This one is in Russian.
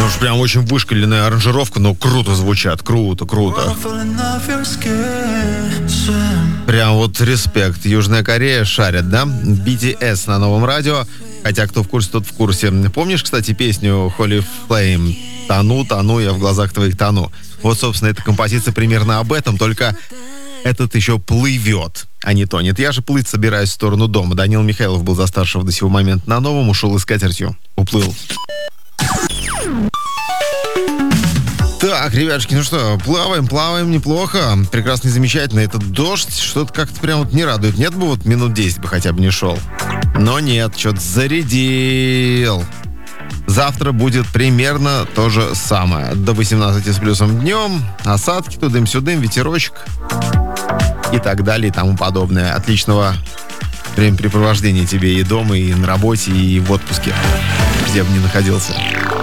уж прям очень вышкаленная аранжировка, но круто звучат, круто. Прям вот респект. Южная Корея шарят, да? BTS на новом радио. Хотя кто в курсе, тот в курсе. Помнишь, кстати, песню Holy Flame? Тону, я в глазах твоих тону. Вот, собственно, эта композиция примерно об этом, только этот еще плывет, а не тонет. Я же плыть собираюсь в сторону дома. Данил Михайлов был за старшего до сего момента на новом, ушел и с катертью. Уплыл. Так, ребятушки, ну что, плаваем неплохо. Прекрасно и замечательно. Этот дождь что-то как-то прям вот не радует. Нет бы вот минут 10 бы хотя бы не шел. Но нет, что-то зарядил. Завтра будет примерно то же самое. До 18 с плюсом днем. Осадки, тудым-сюдым, ветерочек. И так далее, и тому подобное. Отличного времяпрепровождения тебе и дома, и на работе, и в отпуске. Где бы ни находился.